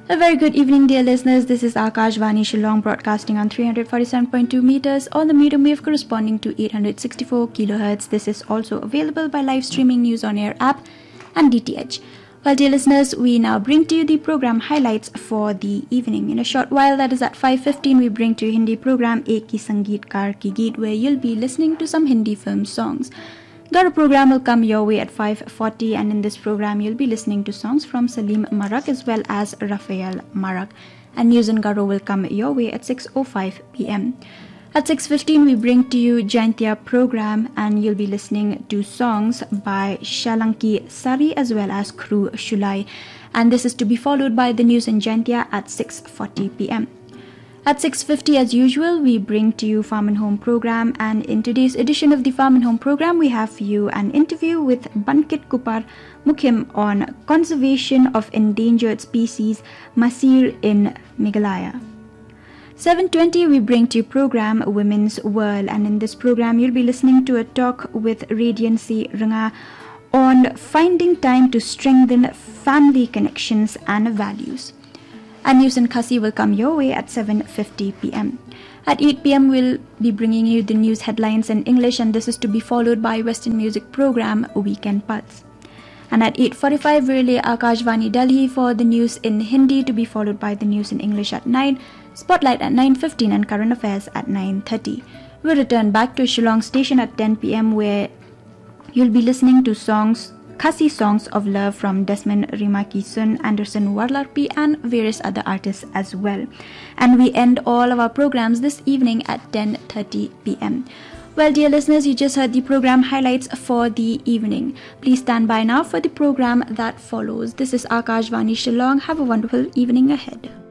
A very good evening, dear listeners. This is Akashvani Shillong broadcasting on 347.2 meters on the medium wave corresponding to 864 kilohertz. This is also available by live streaming News on Air app and DTH. Well, dear listeners, we now bring to you the program highlights for the evening. In a short while, that is at 5:15, we bring to you Hindi program Ek Ki Sangeetkar Ki Geet, where you'll be listening to some Hindi film songs. Garo program will come your way at 5:40, and in this program you'll be listening to songs from Salim Marak as well as Rafael Marak. And News in Garo will come your way at 6:05 p.m. At 6:15 we bring to you Jaintia program, and you'll be listening to songs by Shalanki Sari as well as Crew Shulai. And this is to be followed by the News in Jaintia at 6:40 p.m. At 6:50, as usual, we bring to you Farm and Home program, and in today's edition of the Farm and Home program, we have for you an interview with Bankit Kupar Mukhim on conservation of endangered species Masir in Meghalaya. 7:20, we bring to you program Women's World, and in this program, you'll be listening to a talk with Radiancy Ranga on finding time to strengthen family connections and values. And News in Khasi will come your way at 7:50 p.m. At 8 p.m. we'll be bringing you the news headlines in English, and this is to be followed by Western music program Weekend Pulse. And at 8:45 we'll relay Akashvani Delhi for the news in Hindi, to be followed by the news in English at 9, Spotlight at 9:15 and current affairs at 9:30. We'll return back to Shillong station at 10 p.m. where you'll be listening to Khasi songs of love from Desmond Rimakisun, Anderson Warlarpi and various other artists as well. And we end all of our programs this evening at 10:30 p.m. Well, dear listeners, you just heard the program highlights for the evening. Please stand by now for the program that follows. This is Akashvani Shillong. Have a wonderful evening ahead.